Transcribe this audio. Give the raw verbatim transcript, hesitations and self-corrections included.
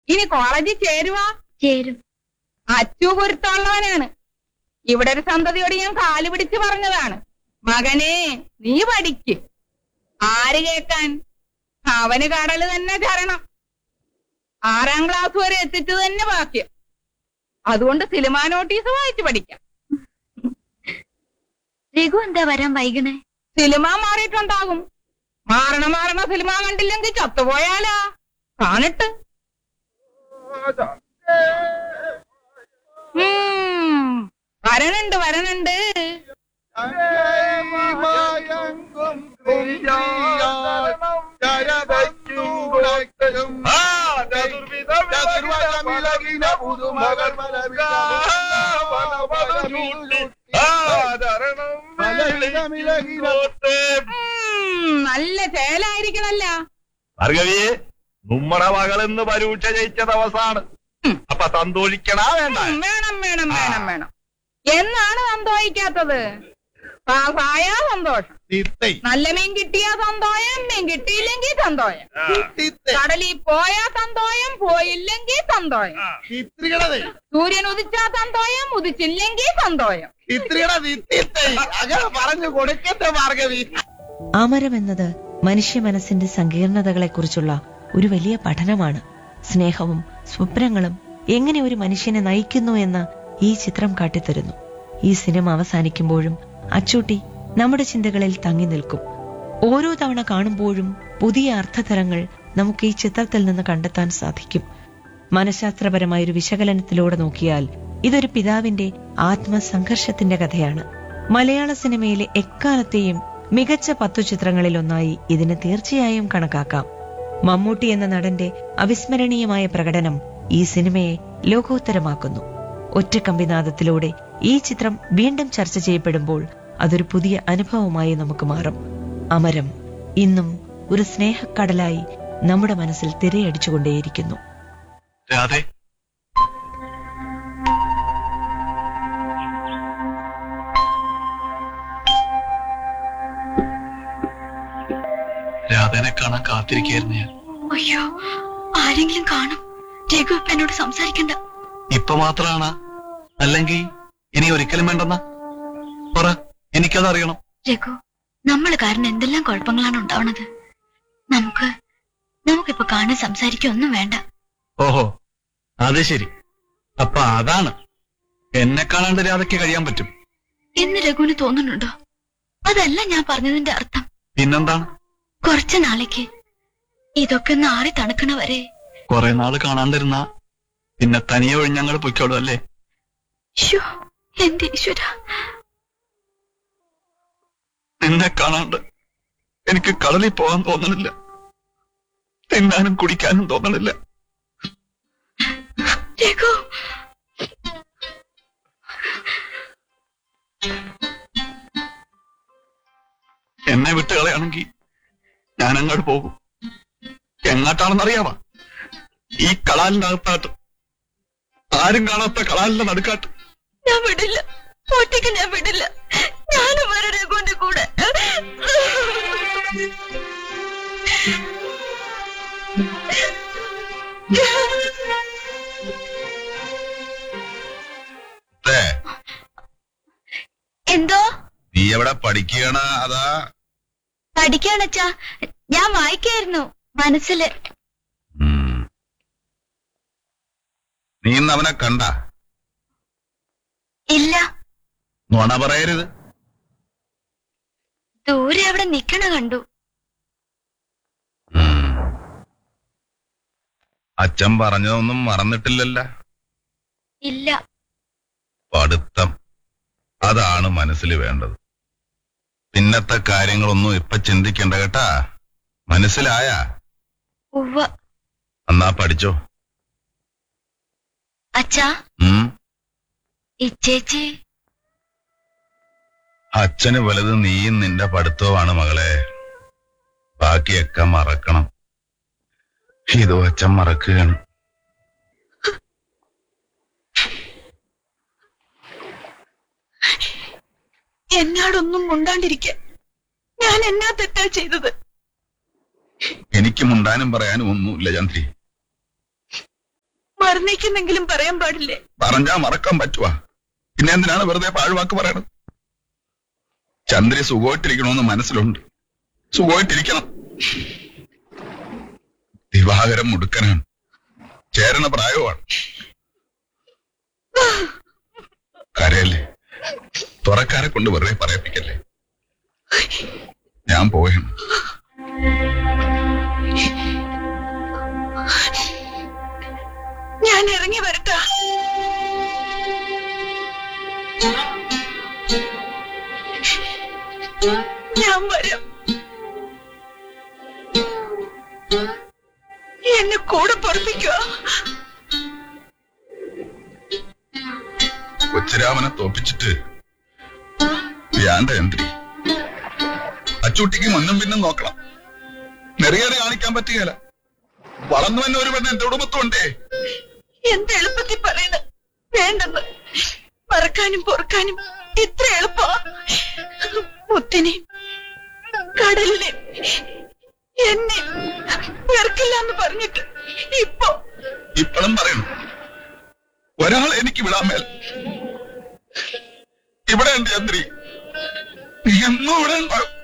ഇനി കോളേജിൽ ചേരുവാ? ചേരും. അച്ചു പൊരുത്തമുള്ളവനാണ്. ഇവിടെ ഒരു സന്തതിയോട് ഞാൻ കാല് പിടിച്ച് പറഞ്ഞതാണ്, മകനെ നീ പഠിക്ക്. ആര് കേക്കാൻ? അവന് കടല് തന്നെ ചരണം. ആറാം ക്ലാസ് വരെ എത്തിച്ചു തന്നെ ബാക്കി. അതുകൊണ്ട് സിനിമാ നോട്ടീസ് വായിച്ച് പഠിക്കാം. രഘു എന്താ വരാൻ വൈകണേ? സിനിമ മാറിയിട്ടുണ്ടാകും. മാറണ മാറണ സിനിമ കണ്ടില്ലെങ്കിൽ ചത്തുപോയാലാ. കാണിട്ട് വരണുണ്ട് വരണുണ്ട്. നല്ല ചേലായിരിക്കണല്ല. ഭാർഗവിയെ, നമ്മുടെ മകളെന്ന് പരീക്ഷ ജയിച്ച ദിവസമാണ്. അപ്പൊ സന്തോഷിക്കണ വേണ്ട? വേണം വേണം വേണം വേണം. എന്നാണ് സന്തോഷിക്കാത്തത്? പാസായാ സന്തോഷം, നല്ല മീൻ കിട്ടിയാ സന്തോഷം, മീൻ കിട്ടിയില്ലെങ്കിൽ സന്തോഷം, കടലിൽ പോയാ സന്തോഷം, പോയില്ലെങ്കിൽ സന്തോഷം, സൂര്യൻ ഉദിച്ചാ സന്തോഷം, ഉദിച്ചില്ലെങ്കിൽ സന്തോഷം. പറഞ്ഞു കൊടുക്കട്ടെ ഭാർഗവി. അമരം എന്നത് മനുഷ്യ മനസ്സിന്റെ സങ്കീർണതകളെക്കുറിച്ചുള്ള ഒരു വലിയ പഠനമാണ്. സ്നേഹവും സ്വപ്നങ്ങളും എങ്ങനെ ഒരു മനുഷ്യനെ നയിക്കുന്നു എന്ന് ഈ ചിത്രം കാട്ടിത്തരുന്നു. ഈ സിനിമ അവസാനിക്കുമ്പോഴും അച്ചൂട്ടി നമ്മുടെ ചിന്തകളിൽ തങ്ങി നിൽക്കും. ഓരോ തവണ കാണുമ്പോഴും പുതിയ അർത്ഥതലങ്ങൾ നമുക്ക് ഈ ചിത്രത്തിൽ നിന്ന് കണ്ടെത്താൻ സാധിക്കും. മനഃശാസ്ത്രപരമായൊരു വിശകലനത്തിലൂടെ നോക്കിയാൽ ഇതൊരു പിതാവിന്റെ ആത്മസംഘർഷത്തിന്റെ കഥയാണ്. മലയാള സിനിമയിലെ എക്കാലത്തെയും മികച്ച പത്തു ചിത്രങ്ങളിലൊന്നായി ഇതിനെ തീർച്ചയായും കണക്കാക്കാം. മമ്മൂട്ടി എന്ന നടന്റെ അവിസ്മരണീയമായ പ്രകടനം ഈ സിനിമയെ ലോകോത്തരമാക്കുന്നു. ഒറ്റക്കമ്പിനാദത്തിലൂടെ ഈ ചിത്രം വീണ്ടും ചർച്ച ചെയ്യപ്പെടുമ്പോൾ അതൊരു പുതിയ അനുഭവമായി നമുക്ക് മാറും. അമരം ഇന്നും ഒരു സ്നേഹക്കടലായി നമ്മുടെ മനസ്സിൽ തിരയടിച്ചുകൊണ്ടേയിരിക്കുന്നു. രാധേ, രാധേനെ കാണാൻ കാത്തിരിക്കായിരുന്നു ഞാൻ. അയ്യോ, ആരെങ്കിലും കാണും. രഘു ഇപ്പൊ എന്നോട് സംസാരിക്കണ്ട. ഇപ്പൊ മാത്രമാണ്, അല്ലെങ്കിൽ ഇനി ഒരിക്കലും വേണ്ടെന്ന പറ, എനിക്കതറിയണം. രഘു, നമ്മൾ കാരണം എന്തെല്ലാം കുഴപ്പങ്ങളാണ് ഉണ്ടാവണത്. നമുക്ക് നമുക്കിപ്പൊ കാണാൻ സംസാരിക്കുക ഒന്നും വേണ്ട. ഓഹോ, അത് ശരി. അപ്പൊ അതാണ് എന്നെ കാണാണ്ട് രാധയ്ക്ക് കഴിയാൻ പറ്റും എന്ന് രഘുവിന് തോന്നുന്നുണ്ടോ? അതല്ല ഞാൻ പറഞ്ഞതിന്റെ അർത്ഥം. പിന്നെന്താണ്? കുറച്ചു നാളേക്ക് ഇതൊക്കെ ഒന്ന് ആറി തണുക്കണ വരെ കുറെ നാള് കാണാണ്ടിരുന്ന പിന്നെ തനിയെ ഒഴിഞ്ഞങ്ങൾ പൊയ്ക്കോളൂ അല്ലേ? എന്റെ ഈശ്വര, നിന്നെ കാണാണ്ട് എനിക്ക് കടലിൽ പോകാൻ തോന്നണില്ല, തിന്നാനും കുടിക്കാനും തോന്നണില്ല. രഘു, എന്നെ വിട്ടുകളയാണെങ്കിൽ ഞാൻ അങ്ങോട്ട് പോകും. എങ്ങോട്ടാണെന്നറിയാവാ? ഈ കളാലിന്റെ അകത്താട്ട്, ആരും കാണാത്ത കളാലിന്റെ നടുക്കാട്ട്. ഞാൻ വിടില്ല, ഒറ്റയ്ക്ക് ഞാൻ വിടില്ല. ഞാനും വരെ രഘുവിന്റെ കൂടെ. എന്തോ? നീ എവിടെ പഠിക്കുകയാണ്? അതാ പഠിക്കാണച്ചാ, ഞാൻ വായിക്കായിരുന്നു മനസ്സില്. നീ ഇന്ന് അവനെ കണ്ട? ഇല്ല. നുണ പറയരുത്. ദൂരെ അവിടെ നിക്കണ കണ്ടു. അച്ഛൻ പറഞ്ഞതൊന്നും മറന്നിട്ടില്ലല്ല? ഇല്ല. പഠിത്തം, അതാണ് മനസ്സിൽ വേണ്ടത്. പിന്നത്തെ കാര്യങ്ങളൊന്നും ഇപ്പൊ ചിന്തിക്കണ്ട കേട്ടാ, മനസ്സിലായാ? ഉവ്വ. എന്നാ പഠിച്ചോ. അച്ഛാ, ഇച്ചേച്ചി. അച്ഛന് വലുത് നീയും നിന്റെ പഠിത്തവുമാണ് മകളെ. ബാക്കിയൊക്കെ മറക്കണം. ഇതോ അച്ഛൻ മറക്കുകയാണ്. എന്നോടൊന്നും മുണ്ടാണ്ടിരിക്കാൻ ഞാൻ എന്നാ തെറ്റാ ചെയ്തത്? എനിക്ക് മുണ്ടാനും പറയാനും ഒന്നുമില്ല ചന്ദ്രി. മറന്നേക്കുന്നെങ്കിലും പറയാൻ പാടില്ലേ? പറഞ്ഞാ മറക്കാൻ പറ്റുവാ? പിന്നെ എന്തിനാണ് വെറുതെ പാഴ്വാക്ക് പറയണത്? ചന്ദ്രി സുഖമായിട്ടിരിക്കണമെന്ന് മനസ്സിലുണ്ട്. സുഖമായിട്ടിരിക്കണം. ദിവാകരം മുടുക്കനാണ്, ചേരണ പ്രായമാണ്. കരയല്ലേ, തുറക്കാരെ കൊണ്ട് വെറുതെ പറയിപ്പിക്കല്ലേ. ഞാൻ പോയാണ്. ഞാൻ ഇറങ്ങി വരട്ടാ. ഞാൻ വരാം. എന്നെ കൂടെ പൊറപ്പിക്കുക. കൊച്ചുരാമനെ തോപ്പിച്ചിട്ട് വേണ്ട ചന്ദ്രി. അച്ചൂട്ടിക്ക് മുന്നും പിന്നും നോക്കണം. നെറിയേറെ കാണിക്കാൻ പറ്റുകയില്ല. വളർന്നു തന്നെ ഒരു പെണ്ണ് എന്റെ കുടുംബത്തുണ്ടേ. എന്ത് എളുപ്പത്തിൽ പറയണ വേണ്ടെന്ന്. മറക്കാനും പൊറുക്കാനും ഇത്ര എളുപ്പ? മുത്തിനെ, കടലിനെ, എന്നെ വെറുക്കില്ല എന്ന് പറഞ്ഞിട്ട് ഇപ്പൊ ഇപ്പോഴും പറയണം. ഒരാൾ എനിക്ക് വിടാൻ മേൽ. ഇവിടെ ഉണ്ട് ചന്ദ്രി, നീ എന്നും ഇവിടെ ഉണ്ടാവും.